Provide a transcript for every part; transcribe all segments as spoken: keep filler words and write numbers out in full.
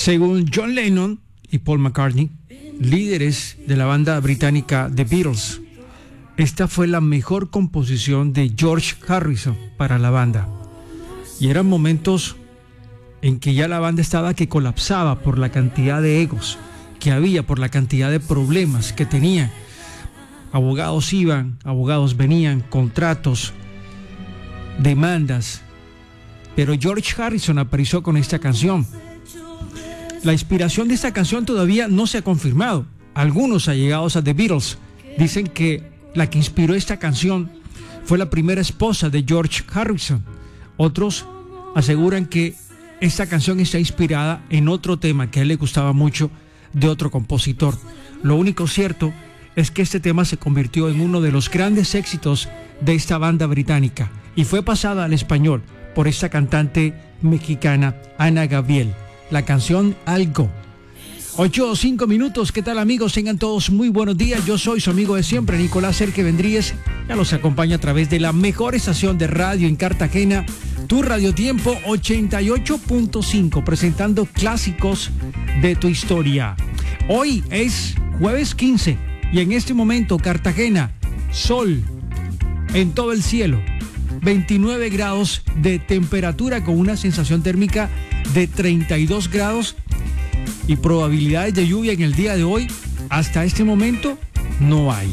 Según John Lennon y Paul McCartney, líderes de la banda británica The Beatles, esta fue la mejor composición de George Harrison para la banda. Y eran momentos en que ya la banda estaba que colapsaba por la cantidad de egos que había, por la cantidad de problemas que tenían. Abogados iban, abogados venían, contratos, demandas. Pero George Harrison apareció con esta canción. La inspiración de esta canción todavía no se ha confirmado. Algunos allegados a The Beatles dicen que la que inspiró esta canción fue la primera esposa de George Harrison. Otros aseguran que esta canción está inspirada en otro tema que a él le gustaba mucho de otro compositor. Lo único cierto es que este tema se convirtió en uno de los grandes éxitos de esta banda británica y fue pasada al español por esta cantante mexicana Ana Gabriel. La canción Algo. ocho o cinco minutos, ¿qué tal amigos? Tengan todos muy buenos días. Yo soy su amigo de siempre, Nicolás Serque Vendríez. Ya los acompaña a través de la mejor estación de radio en Cartagena, Tu Radio Tiempo ochenta y ocho punto cinco, presentando clásicos de tu historia. Hoy es jueves quince y en este momento Cartagena, sol en todo el cielo, veintinueve grados de temperatura con una sensación térmica de treinta y dos grados y probabilidades de lluvia en el día de hoy. Hasta este momento no hay.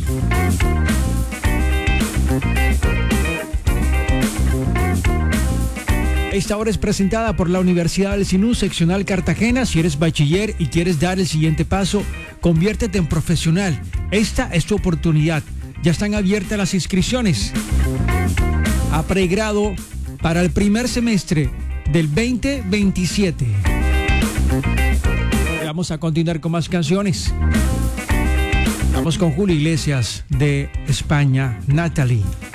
Esta hora es presentada por la Universidad del Sinú, seccional Cartagena. Si eres bachiller y quieres dar el siguiente paso, conviértete en profesional. Esta es tu oportunidad. Ya están abiertas las inscripciones a pregrado para el primer semestre del veinte veintisiete. Vamos a continuar con más canciones. Vamos con Julio Iglesias de España, Natalie.